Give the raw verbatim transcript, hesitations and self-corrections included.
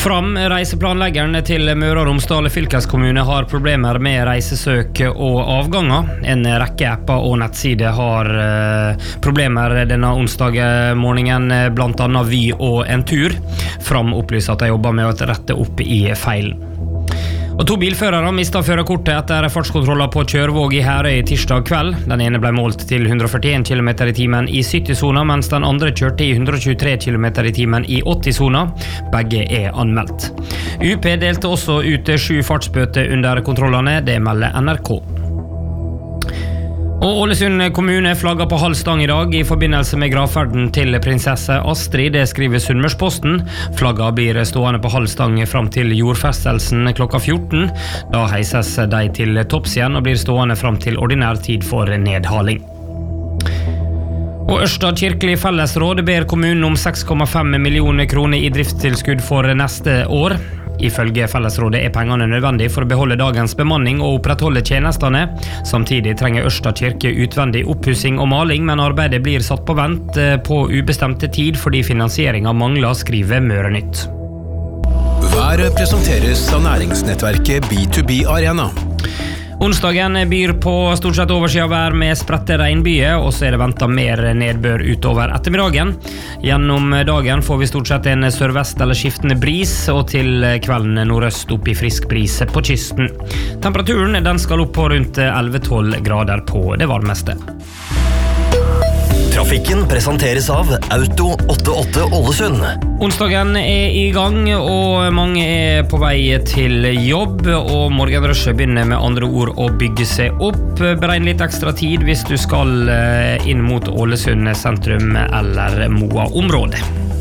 Fram, reiseplanleggeren til Møre og Romsdal fylkeskommune har problemer med reisesøk og avganger. En rekke apper og nettsider har eh, problemer denne onsdag morgenen, blant annet Vy og Entur. Fram opplyser at de jobber med å rette opp i feilen. Og to bilførere mistet førerkortet etter fartskontroller på Kjørvåg i Herøy tirsdag kveld. Den ene ble målt til hundre og førtien kilometer i timen i sytti-sona, mens den andre kjørte i hundre og tjuetre kilometer i timen i åtti-sona. Begge er anmeldt. U P delte også ut sju fartsbøter under kontrollene, det melder N R K. Og Ålesund kommune flagger på halv stang i dag i forbindelse med gravferden til prinsesse Astrid, det skriver Sunnmørsposten. Flagga blir stående på halv stang fram til jordfestelsen klokka fjorten. Da heises de til topps igjen og blir stående fram til ordinær tid for nedhaling. Og Ørsta kirkelig fellesråd ber kommunen om seks komma fem millioner kroner i driftstilskudd for neste år. Ifølge fellesrådet er pengene nødvendig for å beholde dagens bemanning og opprettholde tjenestene. Samtidig trenger Ørsta kirke utvendig oppussing og maling, men arbeidet blir satt på vent på ubestemte tid fordi finansieringen mangler, skriver Mørenytt. Været presenteres av næringsnettverket B to B Arena. Onsdagen byr på stort sett oversida vær med spredte regnbyger, og så er det ventet mer nedbør utover ettermiddagen. Gjennom dagen får vi stort sett en sørvest eller skiftende bris, og til kvelden nordøst opp i frisk bris på kysten. Temperaturen den skal opp på rundt elleve til tolv grader på det varmeste. Trafikken presenteres av Auto åttiåtte Ålesund. Onsdagen er i gang, og mange er på vei til jobb, og morgenrushet begynner med andre ord å bygge seg opp. Beregn litt ekstra tid hvis du skal inn mot Ålesund sentrum eller Moa-området.